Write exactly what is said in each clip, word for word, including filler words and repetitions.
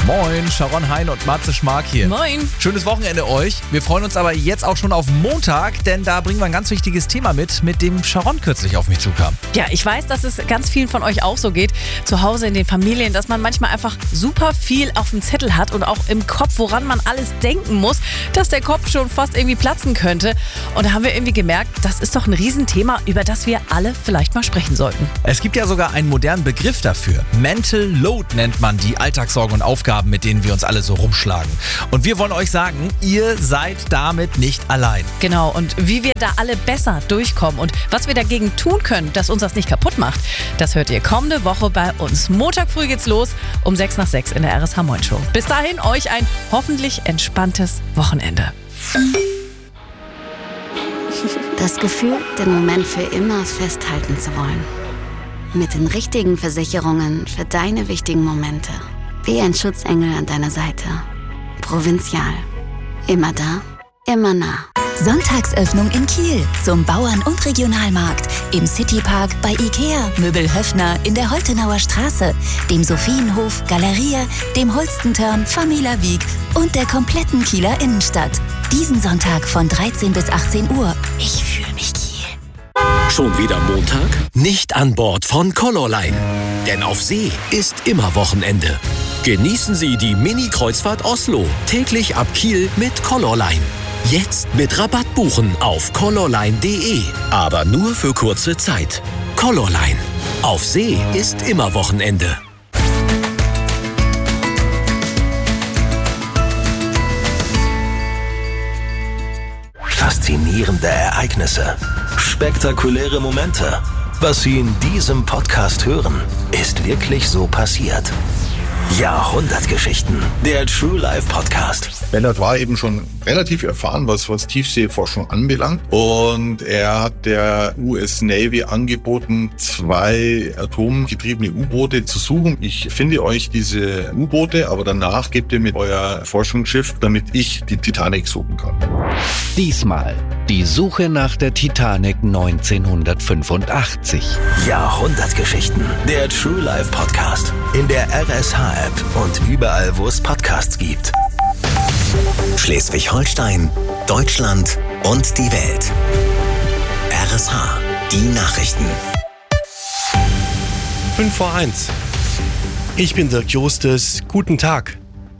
Moin, Sharon Hein und Matze Schmark hier. Moin. Schönes Wochenende euch. Wir freuen uns aber jetzt auch schon auf Montag, denn da bringen wir ein ganz wichtiges Thema mit, mit dem Sharon kürzlich auf mich zukam. Ja, ich weiß, dass es ganz vielen von euch auch so geht, zu Hause in den Familien, dass man manchmal einfach super viel auf dem Zettel hat und auch im Kopf, woran man alles denken muss, dass der Kopf schon fast irgendwie platzen könnte. Und da haben wir irgendwie gemerkt, das ist doch ein Riesenthema, über das wir alle vielleicht mal sprechen sollten. Es gibt ja sogar einen modernen Begriff dafür. Mental Load nennt man die Alltagssorgen und Aufgaben, mit denen wir uns alle so rumschlagen. Und wir wollen euch sagen, ihr seid damit nicht allein. Genau, und wie wir da alle besser durchkommen und was wir dagegen tun können, dass uns das nicht kaputt macht, das hört ihr kommende Woche bei uns. Montag früh geht's los, um sechs nach sechs in der R S H Moin Show. Bis dahin euch ein hoffentlich entspanntes Wochenende. Das Gefühl, den Moment für immer festhalten zu wollen. Mit den richtigen Versicherungen für deine wichtigen Momente. Wie ein Schutzengel an deiner Seite. Provinzial. Immer da, immer nah. Sonntagsöffnung in Kiel zum Bauern- und Regionalmarkt, im Citypark bei Ikea, Möbel Höffner in der Holtenauer Straße, dem Sophienhof, Galeria, dem Holstenturn, Famila Wieg und der kompletten Kieler Innenstadt. Diesen Sonntag von dreizehn bis achtzehn Uhr. Ich fühle mich Kiel. Schon wieder Montag? Nicht an Bord von Colorline. Denn auf See ist immer Wochenende. Genießen Sie die Mini-Kreuzfahrt Oslo täglich ab Kiel mit Colorline. Jetzt mit Rabatt buchen auf colorline punkt de. Aber nur für kurze Zeit. Colorline. Auf See ist immer Wochenende. Faszinierende Ereignisse. Spektakuläre Momente. Was Sie in diesem Podcast hören, ist wirklich so passiert. Jahrhundertgeschichten. Der True Life Podcast. Bernhard war eben schon relativ erfahren, was, was Tiefseeforschung anbelangt. Und er hat der U S Navy angeboten, zwei atomgetriebene U-Boote zu suchen. Ich finde euch diese U-Boote, aber danach gebt ihr mir euer Forschungsschiff, damit ich die Titanic suchen kann. Diesmal die Suche nach der Titanic neunzehnhundertfünfundachtzig. Jahrhundertgeschichten. Der True Life Podcast. In der R S H-App und überall, wo es Podcasts gibt. Schleswig-Holstein, Deutschland und die Welt. R S H. Die Nachrichten. fünf vor eins. Ich bin Dirk Jostes. Guten Tag.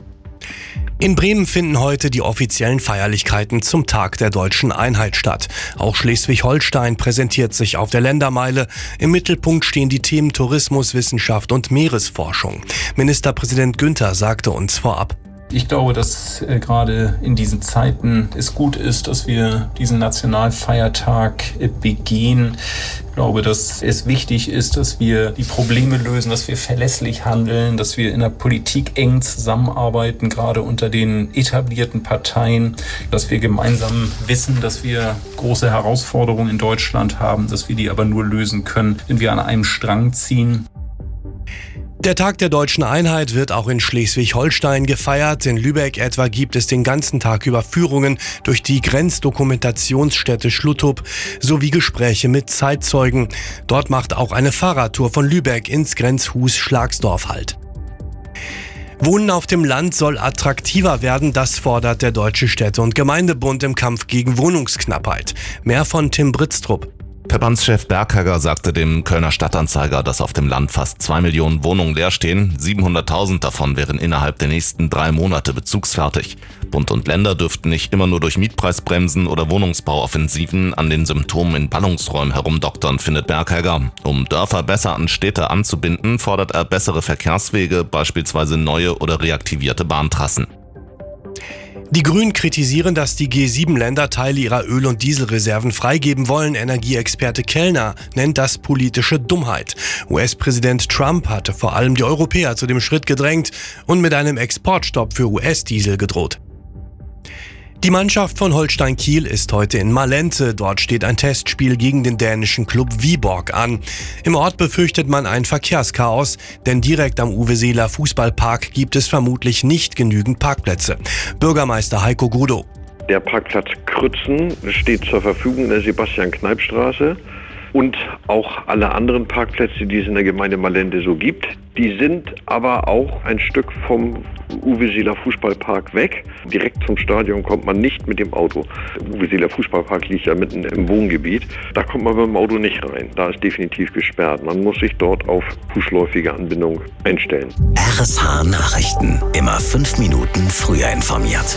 In Bremen finden heute die offiziellen Feierlichkeiten zum Tag der deutschen Einheit statt. Auch Schleswig-Holstein präsentiert sich auf der Ländermeile. Im Mittelpunkt stehen die Themen Tourismus, Wissenschaft und Meeresforschung. Ministerpräsident Günther sagte uns vorab: Ich glaube, dass äh, gerade in diesen Zeiten es gut ist, dass wir diesen Nationalfeiertag äh, begehen. Ich glaube, dass es wichtig ist, dass wir die Probleme lösen, dass wir verlässlich handeln, dass wir in der Politik eng zusammenarbeiten, gerade unter den etablierten Parteien, dass wir gemeinsam wissen, dass wir große Herausforderungen in Deutschland haben, dass wir die aber nur lösen können, wenn wir an einem Strang ziehen. Der Tag der deutschen Einheit wird auch in Schleswig-Holstein gefeiert. In Lübeck etwa gibt es den ganzen Tag über Führungen durch die Grenzdokumentationsstätte Schluttup sowie Gespräche mit Zeitzeugen. Dort macht auch eine Fahrradtour von Lübeck ins Grenzhus Schlagsdorf Halt. Wohnen auf dem Land soll attraktiver werden, das fordert der Deutsche Städte- und Gemeindebund im Kampf gegen Wohnungsknappheit. Mehr von Tim Britztrup. Verbandschef Berghegger sagte dem Kölner Stadtanzeiger, dass auf dem Land fast zwei Millionen Wohnungen leer stehen. siebenhunderttausend davon wären innerhalb der nächsten drei Monate bezugsfertig. Bund und Länder dürften nicht immer nur durch Mietpreisbremsen oder Wohnungsbauoffensiven an den Symptomen in Ballungsräumen herumdoktern, findet Berghegger. Um Dörfer besser an Städte anzubinden, fordert er bessere Verkehrswege, beispielsweise neue oder reaktivierte Bahntrassen. Die Grünen kritisieren, dass die G sieben Länder Teile ihrer Öl- und Dieselreserven freigeben wollen. Energieexperte Kellner nennt das politische Dummheit. U S-Präsident Trump hatte vor allem die Europäer zu dem Schritt gedrängt und mit einem Exportstopp für U S-Diesel gedroht. Die Mannschaft von Holstein Kiel ist heute in Malente. Dort steht ein Testspiel gegen den dänischen Klub Viborg an. Im Ort befürchtet man ein Verkehrschaos, denn direkt am Uwe Seeler Fußballpark gibt es vermutlich nicht genügend Parkplätze. Bürgermeister Heiko Grudow. Der Parkplatz Krützen steht zur Verfügung in der Sebastian-Kneipp-Straße. Und auch alle anderen Parkplätze, die es in der Gemeinde Malente so gibt. Die sind aber auch ein Stück vom Uwe-Seeler Fußballpark weg. Direkt zum Stadion kommt man nicht mit dem Auto. Uwe-Seeler Fußballpark liegt ja mitten im Wohngebiet. Da kommt man mit dem Auto nicht rein. Da ist definitiv gesperrt. Man muss sich dort auf fußläufige Anbindung einstellen. R S H Nachrichten. Immer fünf Minuten früher informiert.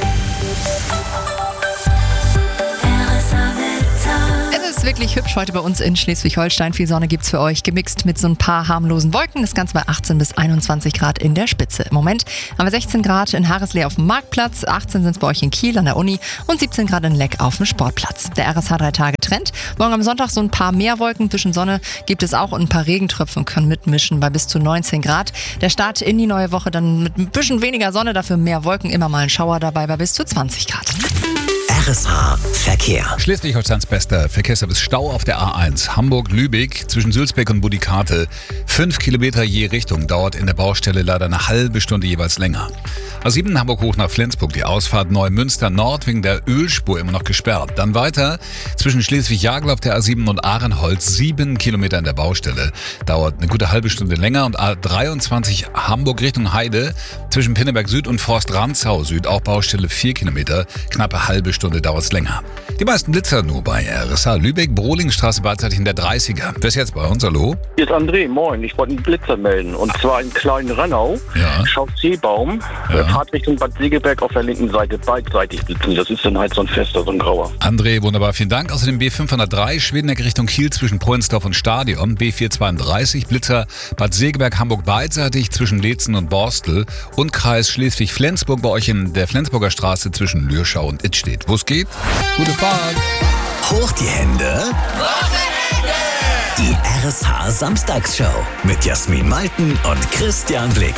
Es ist wirklich hübsch heute bei uns in Schleswig-Holstein. Viel Sonne gibt's für euch, gemixt mit so ein paar harmlosen Wolken. Das Ganze bei achtzehn bis einundzwanzig Grad in der Spitze. Im Moment haben wir sechzehn Grad in Harreslee auf dem Marktplatz, achtzehn sind es bei euch in Kiel an der Uni und siebzehn Grad in Leck auf dem Sportplatz. Der R S H drei Tage Trend. Morgen am Sonntag so ein paar mehr Wolken. Zwischen Sonne gibt es auch und ein paar Regentröpfe und können mitmischen bei bis zu neunzehn Grad. Der Start in die neue Woche dann mit ein bisschen weniger Sonne, dafür mehr Wolken, immer mal ein Schauer dabei bei bis zu zwanzig Grad. R S H Verkehr. Schleswig-Holsteins bester Verkehrsservice Stau auf der A eins. Hamburg-Lübeck zwischen Sülzbeck und Budikate. Fünf Kilometer je Richtung, dauert in der Baustelle leider eine halbe Stunde jeweils länger. A sieben Hamburg hoch nach Flensburg, die Ausfahrt Neumünster Nord wegen der Ölspur immer noch gesperrt. Dann weiter zwischen Schleswig-Jagel auf der A sieben und Ahrenholz. Sieben Kilometer in der Baustelle, dauert eine gute halbe Stunde länger. Und A dreiundzwanzig Hamburg Richtung Heide zwischen Pinneberg Süd und Forst Rantzau Süd, auch Baustelle vier Kilometer, knappe halbe Stunde dauert es länger. Die meisten Blitzer nur bei R S H Lübeck, Brohlingstraße beidseitig in der dreißiger. Wer ist jetzt bei uns? Hallo? Hier ist André, moin. Ich wollte einen Blitzer melden. Und zwar in Klein-Rennau, ja. Schauseebaum, Ja. Fahrt Richtung Bad Segeberg auf der linken Seite beidseitig blitzen. Das ist dann halt so ein fester, so ein grauer. André, wunderbar, vielen Dank. Außerdem B fünfhundertdrei, Schwedeneck Richtung Kiel zwischen Prohensdorf und Stadion. B vierhundertzweiunddreißig, Blitzer Bad Segeberg, Hamburg beidseitig zwischen Leetzen und Borstel. Und Kreis Schleswig-Flensburg bei euch in der Flensburger Straße zwischen Lürschau und Idstedt. Wo es geht? Gute Fahrt. Hoch die Hände. Die R S H Samstagsshow mit Jasmin Malten und Christian Blicken.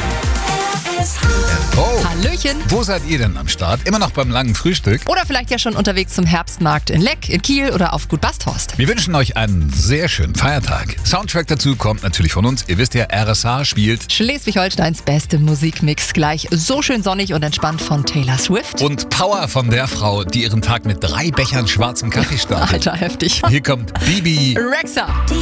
Oh. Hallöchen. Wo seid ihr denn am Start? Immer noch beim langen Frühstück? Oder vielleicht ja schon unterwegs zum Herbstmarkt in Leck, in Kiel oder auf Gut Basthorst. Wir wünschen euch einen sehr schönen Feiertag. Soundtrack dazu kommt natürlich von uns. Ihr wisst ja, R S H spielt Schleswig-Holsteins beste Musikmix. Gleich so schön sonnig und entspannt von Taylor Swift. Und Power von der Frau, die ihren Tag mit drei Bechern schwarzem Kaffee startet. Alter, heftig. Hier kommt Bibi Rexa.